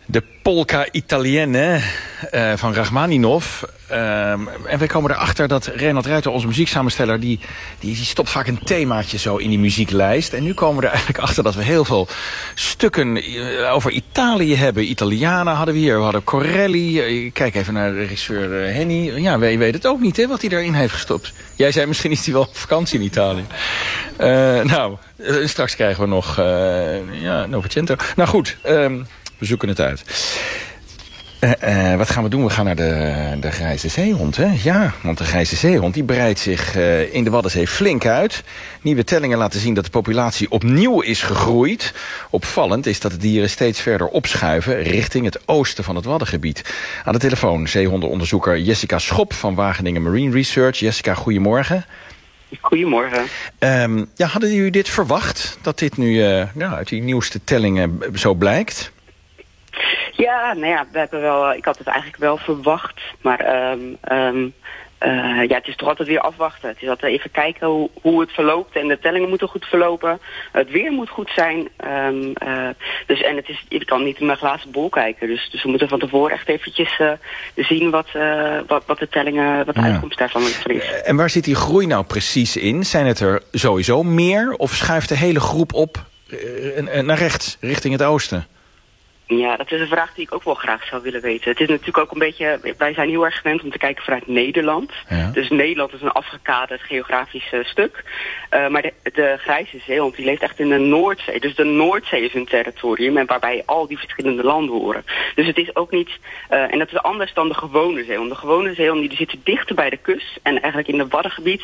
De Polka Italienne van Rachmaninov. En we komen erachter dat Renald Ruiter, onze muzieksamensteller... die stopt vaak een themaatje zo in die muzieklijst. En nu komen we er eigenlijk achter dat we heel veel stukken over Italië hebben. Italianen hadden we hier, we hadden Corelli. Kijk even naar de regisseur Henny. Ja, wij weten het ook niet, hè, wat hij daarin heeft gestopt. Jij zei, misschien is hij wel op vakantie in Italië. Straks krijgen we nog Novecento. Nou goed... we zoeken het uit. Wat gaan we doen? We gaan naar de grijze zeehond, hè? Ja, want de grijze zeehond die breidt zich in de Waddenzee flink uit. Nieuwe tellingen laten zien dat de populatie opnieuw is gegroeid. Opvallend is dat de dieren steeds verder opschuiven richting het oosten van het Waddengebied. Aan de telefoon zeehondenonderzoeker Jessica Schop van Wageningen Marine Research. Jessica, goedemorgen. Goedemorgen. Hadden jullie dit verwacht? Dat dit nu uit die nieuwste tellingen zo blijkt? Ja, we hebben wel. Ik had het eigenlijk wel verwacht, maar het is toch altijd weer afwachten. Het is altijd even kijken hoe het verloopt en de tellingen moeten goed verlopen. Het weer moet goed zijn. Ik kan niet in mijn glazen bol kijken, dus we moeten van tevoren echt eventjes zien wat de tellingen, wat de uitkomst daarvan is. En waar zit die groei nou precies in? Zijn het er sowieso meer of schuift de hele groep op naar rechts, richting het oosten? Ja, dat is een vraag die ik ook wel graag zou willen weten. Het is natuurlijk ook een beetje... Wij zijn heel erg gewend om te kijken vanuit Nederland. Ja. Dus Nederland is een afgekaderd geografisch stuk. Maar de grijze zeehond die leeft echt in de Noordzee. Dus de Noordzee is een territorium en waarbij al die verschillende landen horen. Dus het is ook niet... en dat is anders dan de gewone zeehond. De gewone zeehond die zitten dichter bij de kust. En eigenlijk in het Waddengebied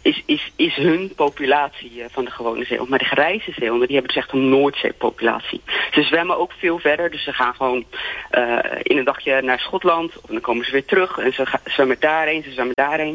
is hun populatie van de gewone zeehond. Maar de grijze zeehonden die hebben dus echt een Noordzeepopulatie. Ze zwemmen ook veel verder. Dus ze gaan gewoon in een dagje naar Schotland. Of dan komen ze weer terug. En ze zwemmen daarheen.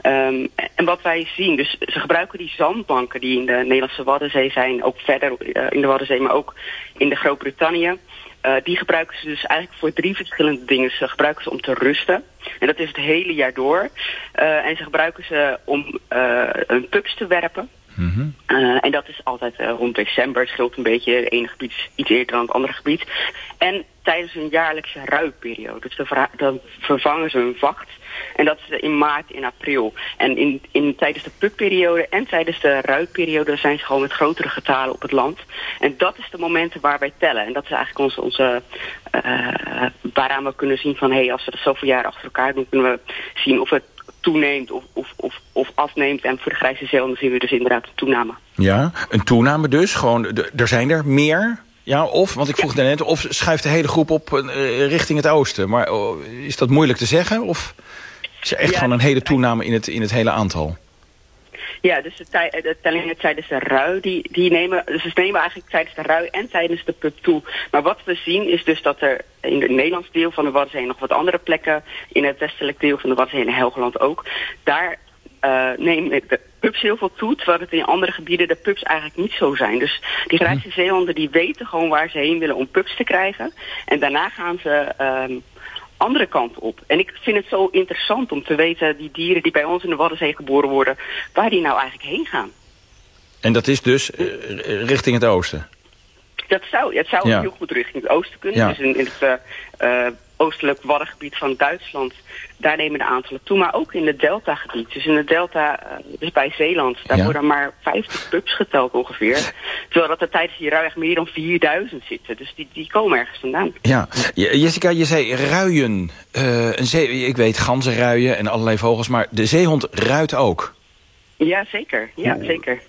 En wat wij zien, dus ze gebruiken die zandbanken die in de Nederlandse Waddenzee zijn. Ook verder in de Waddenzee, maar ook in de Groot-Brittannië. Die gebruiken ze dus eigenlijk voor 3 verschillende dingen. Ze gebruiken ze om te rusten. En dat is het hele jaar door. En ze gebruiken ze om hun pups te werpen. Mm-hmm. En dat is altijd rond december. Het scheelt een beetje. Het ene gebied is iets eerder dan het andere gebied. En tijdens een jaarlijkse ruiperiode. Dus dan vervangen ze hun vacht. En dat is in maart en april. En tijdens de pupperiode en tijdens de ruipperiode zijn ze gewoon met grotere getalen op het land. En dat is de momenten waar wij tellen. En dat is eigenlijk onze waaraan we kunnen zien van... als we dat zoveel jaren achter elkaar doen, kunnen we zien of het toeneemt of afneemt. En voor de grijze zeehonden zien we dus inderdaad een toename. Ja, een toename dus. Gewoon, er zijn er meer. Ja, want ik vroeg net, of schuift de hele groep op richting het oosten. Maar is dat moeilijk te zeggen? Of is er echt gewoon een hele toename in het hele aantal? Ja, dus de tellingen tijdens de rui, die nemen... Dus ze nemen eigenlijk tijdens de rui en tijdens de pup toe. Maar wat we zien is dus dat er in het Nederlands deel van de Waddenzee... nog wat andere plekken, in het westelijk deel van de Waddenzee en Helgoland ook... daar nemen de pups heel veel toe, terwijl het in andere gebieden de pups eigenlijk niet zo zijn. Dus die grijze zeehonden die weten gewoon waar ze heen willen om pups te krijgen. En daarna gaan ze... andere kant op. En ik vind het zo interessant om te weten... die dieren die bij ons in de Waddenzee geboren worden... waar die nou eigenlijk heen gaan. En dat is dus richting het oosten? Het zou heel goed richting het oosten kunnen. Ja. Dus in het oostelijk Waddengebied van Duitsland... daar nemen de aantallen toe. Maar ook in het deltagebied. Dus in het delta, dus bij Zeeland... daar worden maar 50 pups geteld ongeveer. Terwijl dat er tijdens die rui echt meer dan 4000 zitten. Dus die komen ergens vandaan. Ja, Jessica, je zei ruien. Ik weet ganzenruien en allerlei vogels... maar de zeehond ruit ook. Ja, zeker. Ja, zeker.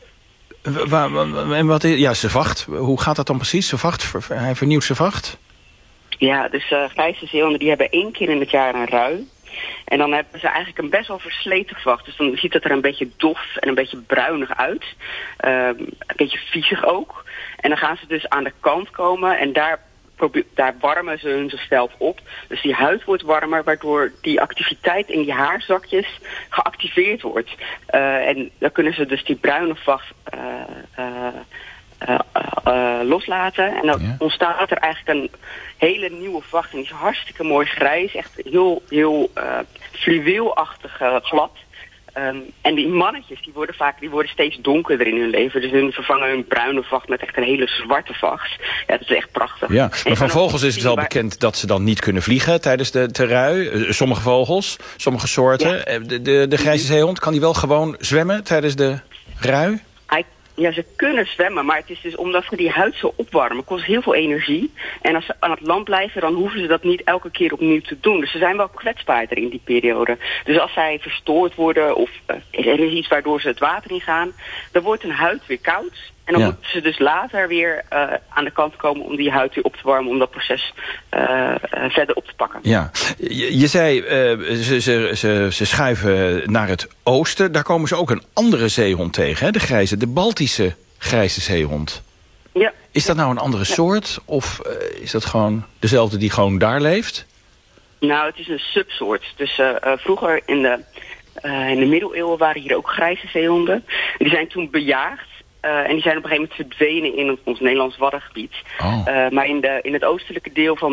En wat is... zijn vacht. Hoe gaat dat dan precies? Zijn vacht? Hij vernieuwt zijn vacht? Ja, dus grijze zeehonden die hebben 1 keer in het jaar een rui. En dan hebben ze eigenlijk een best wel versleten vacht. Dus dan ziet het er een beetje dof en een beetje bruinig uit. Een beetje viezig ook. En dan gaan ze dus aan de kant komen en daar warmen ze hunzelf op. Dus die huid wordt warmer, waardoor die activiteit in die haarzakjes geactiveerd wordt. En dan kunnen ze dus die bruine vacht loslaten. En dan ontstaat er eigenlijk een hele nieuwe vacht. En die is hartstikke mooi grijs. Echt heel fluweelachtig glad. En die mannetjes, die worden steeds donkerder in hun leven. Dus hun vervangen hun bruine vacht met echt een hele zwarte vacht. Ja, dat is echt prachtig. Ja, maar van vogels is het wel bekend dat ze dan niet kunnen vliegen tijdens de rui. Sommige vogels, sommige soorten. Ja. De grijze zeehond, kan die wel gewoon zwemmen tijdens de rui? Ja, ze kunnen zwemmen, maar het is dus omdat ze die huid zo opwarmen, kost heel veel energie. En als ze aan het land blijven, dan hoeven ze dat niet elke keer opnieuw te doen. Dus ze zijn wel kwetsbaarder in die periode. Dus als zij verstoord worden of er is iets waardoor ze het water in gaan, dan wordt hun huid weer koud. En dan moeten ze dus later weer aan de kant komen om die huid weer op te warmen, om dat proces verder op te pakken. Ja, je zei, ze schuiven naar het oosten. Daar komen ze ook een andere zeehond tegen, hè? De Baltische grijze zeehond. Ja. Is dat nou een andere soort? Of is dat gewoon dezelfde die gewoon daar leeft? Nou, het is een subsoort. Dus vroeger in de middeleeuwen waren hier ook grijze zeehonden. Die zijn toen bejaagd. En die zijn op een gegeven moment verdwenen in ons Nederlands Waddengebied. Oh. Maar in het oostelijke deel van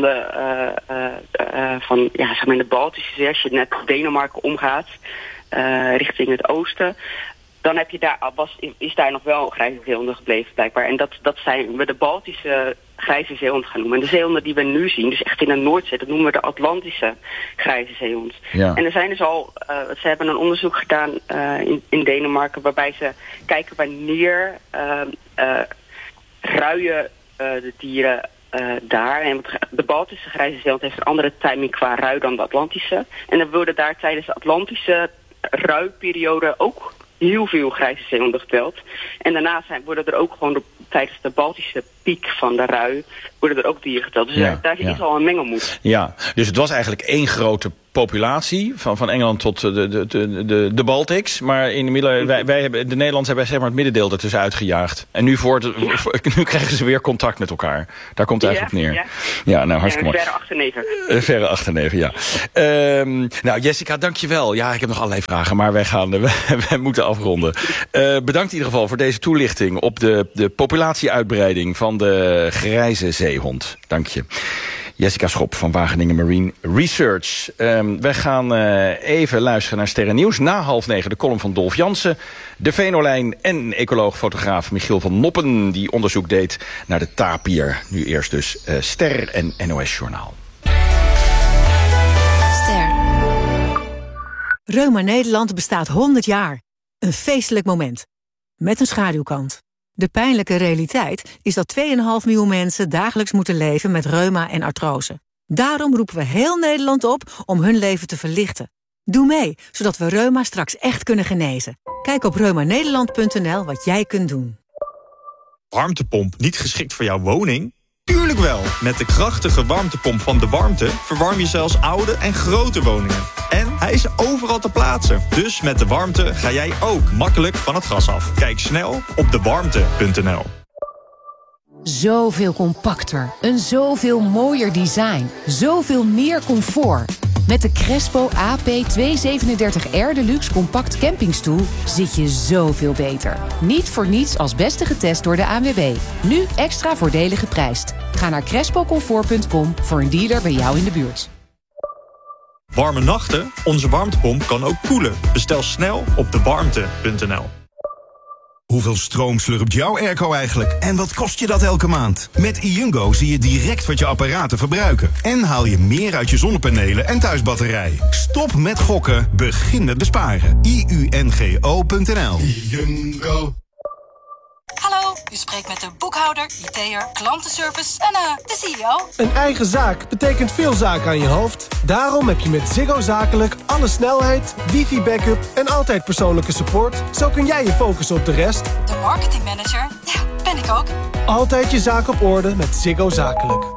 in de Baltische Zee, als je net Denemarken omgaat, richting het oosten, dan heb je is daar nog wel grijze zeehonden gebleven blijkbaar. En dat zijn we de Baltische grijze zeehond gaan noemen. En de zeehonden die we nu zien, dus echt in de Noordzee, dat noemen we de Atlantische grijze zeehond. Ja. En er zijn dus ze hebben een onderzoek gedaan in Denemarken, waarbij ze kijken wanneer ruien de dieren daar. En de Baltische grijze zeehond heeft een andere timing qua rui dan de Atlantische. En dan worden daar tijdens de Atlantische ruiperiode ook heel veel grijze zeehonden geteld. En daarna worden er ook gewoon tijdens de Baltische piek van de rui worden er ook dieren geteld. Dus daar zit al een mengelmoed. Ja, dus het was eigenlijk één grote populatie van Engeland tot de Baltics. Maar in de de Nederlanders hebben zeg maar het middendeel ertussen uitgejaagd. En nu krijgen ze weer contact met elkaar. Daar komt het eigenlijk op neer. Ja, nou hartstikke mooi. Verre achterneven, ja. Nou, Jessica, dankjewel. Ja, ik heb nog allerlei vragen, maar wij moeten afronden. Bedankt in ieder geval voor deze toelichting op de populatieuitbreiding van de grijze zeehond. Dank je. Jessica Schop van Wageningen Marine Research. Wij gaan even luisteren naar Sterrennieuws. Na 8:30 de column van Dolf Jansen, de Venolijn en ecoloog-fotograaf Michiel van Noppen, die onderzoek deed naar de tapier. Nu eerst dus Ster en NOS Journaal. Ster. Reuma Nederland bestaat 100 jaar. Een feestelijk moment. Met een schaduwkant. De pijnlijke realiteit is dat 2,5 miljoen mensen dagelijks moeten leven met reuma en artrose. Daarom roepen we heel Nederland op om hun leven te verlichten. Doe mee, zodat we reuma straks echt kunnen genezen. Kijk op reumanederland.nl wat jij kunt doen. Warmtepomp niet geschikt voor jouw woning? Tuurlijk wel! Met de krachtige warmtepomp van De Warmte verwarm je zelfs oude en grote woningen. En hij is overal te plaatsen. Dus met De Warmte ga jij ook makkelijk van het gas af. Kijk snel op dewarmte.nl. Zoveel compacter, een zoveel mooier design, zoveel meer comfort. Met de Crespo AP237R Deluxe Compact Campingstoel zit je zoveel beter. Niet voor niets als beste getest door de ANWB. Nu extra voordelig geprijsd. Ga naar crespocomfort.com voor een dealer bij jou in de buurt. Warme nachten? Onze warmtepomp kan ook koelen. Bestel snel op dewarmte.nl. Hoeveel stroom slurpt jouw airco eigenlijk? En wat kost je dat elke maand? Met iUngo zie je direct wat je apparaten verbruiken. En haal je meer uit je zonnepanelen en thuisbatterij. Stop met gokken, begin met besparen. iUNGO.nl. iUngo. Hallo, u spreekt met de boekhouder, IT'er, klantenservice en de CEO. Een eigen zaak betekent veel zaken aan je hoofd. Daarom heb je met Ziggo Zakelijk alle snelheid, wifi-backup en altijd persoonlijke support. Zo kun jij je focussen op de rest. De marketingmanager, ja, ben ik ook. Altijd je zaak op orde met Ziggo Zakelijk.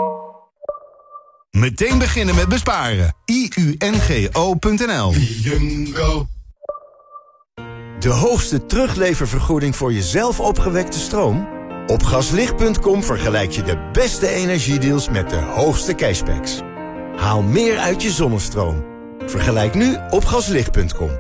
Meteen beginnen met besparen. iUNGO.nl. iUngo. De hoogste terugleververgoeding voor je zelf opgewekte stroom? Op gaslicht.com vergelijk je de beste energiedeals met de hoogste cashbacks. Haal meer uit je zonnestroom. Vergelijk nu op gaslicht.com.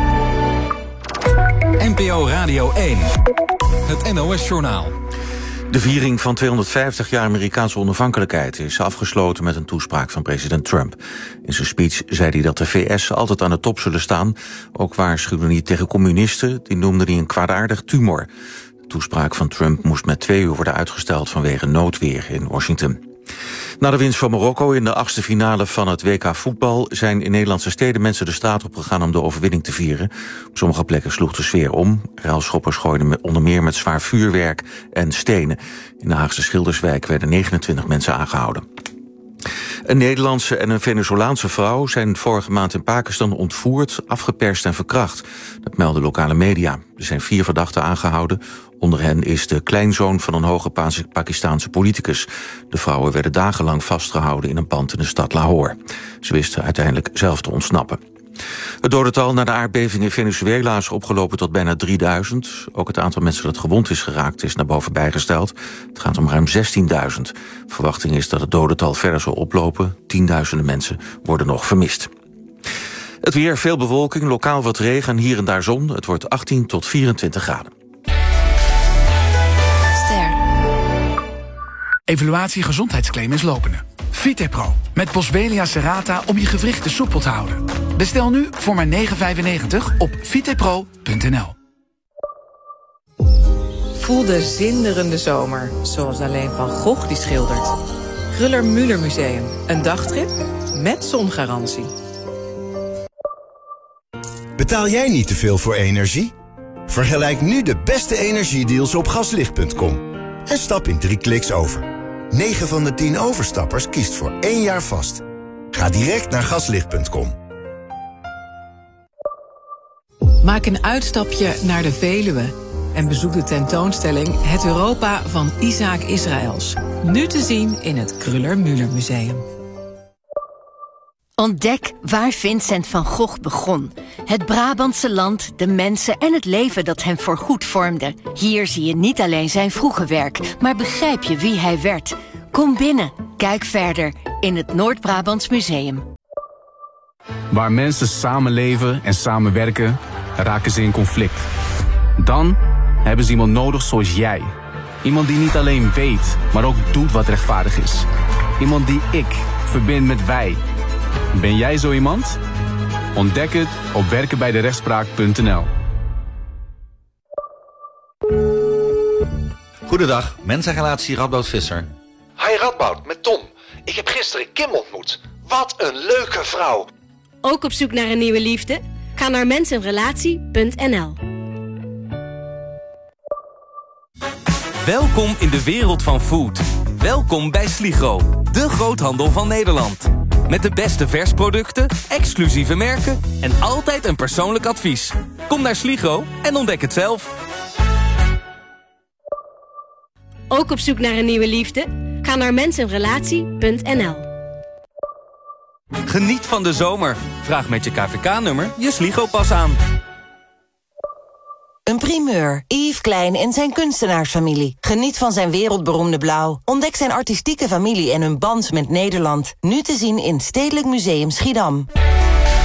NPO Radio 1. Het NOS Journaal. De viering van 250 jaar Amerikaanse onafhankelijkheid is afgesloten met een toespraak van president Trump. In zijn speech zei hij dat de VS altijd aan de top zullen staan. Ook waarschuwde hij tegen communisten, die noemde hij een kwaadaardig tumor. De toespraak van Trump moest met 2 uur worden uitgesteld vanwege noodweer in Washington. Na de winst van Marokko in de 8e finale van het WK voetbal zijn in Nederlandse steden mensen de straat op gegaan om de overwinning te vieren. Op sommige plekken sloeg de sfeer om. Ruilschoppers gooiden onder meer met zwaar vuurwerk en stenen. In de Haagse Schilderswijk werden 29 mensen aangehouden. Een Nederlandse en een Venezolaanse vrouw zijn vorige maand in Pakistan ontvoerd, afgeperst en verkracht. Dat melden lokale media. Er zijn 4 verdachten aangehouden. Onder hen is de kleinzoon van een hoge Pakistaanse politicus. De vrouwen werden dagenlang vastgehouden in een pand in de stad Lahore. Ze wisten uiteindelijk zelf te ontsnappen. Het dodental na de aardbeving in Venezuela is opgelopen tot bijna 3000. Ook het aantal mensen dat gewond is geraakt is naar boven bijgesteld. Het gaat om ruim 16.000. Verwachting is dat het dodental verder zal oplopen. 10.000 mensen worden nog vermist. Het weer, veel bewolking, lokaal wat regen en hier en daar zon. Het wordt 18 tot 24 graden. Evaluatie gezondheidsclaim is lopende. Vitepro met Boswellia serrata om je gewrichten soepel te houden. Bestel nu voor maar €9,95 op vitepro.nl. Voel de zinderende zomer, zoals alleen Van Gogh die schildert. Kruller-Müller Museum, een dagtrip met zongarantie. Betaal jij niet te veel voor energie? Vergelijk nu de beste energiedeals op gaslicht.com. En stap in 3 kliks over. 9 van de 10 overstappers kiest voor 1 jaar vast. Ga direct naar gaslicht.com. Maak een uitstapje naar de Veluwe en bezoek de tentoonstelling Het Europa van Isaac Israëls. Nu te zien in het Kruller-Müller Museum. Ontdek waar Vincent van Gogh begon. Het Brabantse land, de mensen en het leven dat hem voorgoed vormde. Hier zie je niet alleen zijn vroege werk, maar begrijp je wie hij werd. Kom binnen, kijk verder in het Noord-Brabants Museum. Waar mensen samenleven en samenwerken, raken ze in conflict. Dan hebben ze iemand nodig zoals jij. Iemand die niet alleen weet, maar ook doet wat rechtvaardig is. Iemand die ik verbind met wij. Ben jij zo iemand? Ontdek het op werkenbijderechtspraak.nl. Goedendag, mensenrelatie Radboud Visser. Hi Radboud, met Tom. Ik heb gisteren Kim ontmoet. Wat een leuke vrouw. Ook op zoek naar een nieuwe liefde? Ga naar mensenrelatie.nl. Welkom in de wereld van food. Welkom bij Sligro, de groothandel van Nederland. Met de beste versproducten, exclusieve merken en altijd een persoonlijk advies. Kom naar Sligro en ontdek het zelf. Ook op zoek naar een nieuwe liefde? Ga naar mensenrelatie.nl. Geniet van de zomer. Vraag met je KVK-nummer je Sligro-pas aan. Een primeur. Yves Klein en zijn kunstenaarsfamilie. Geniet van zijn wereldberoemde blauw. Ontdek zijn artistieke familie en hun band met Nederland. Nu te zien in Stedelijk Museum Schiedam.